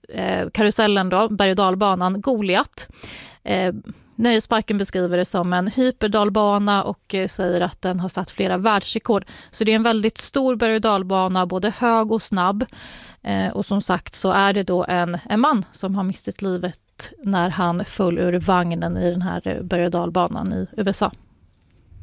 karusellen då, berg- och dalbanan Goliat. Nöjesparken beskriver det som en hyperdalbana och säger att den har satt flera världsrekord. Så det är en väldigt stor berg- och dalbana, både hög och snabb. Och som sagt så är det då en man som har mistat livet när han föll ur vagnen i den här berg- och dalbanan i USA.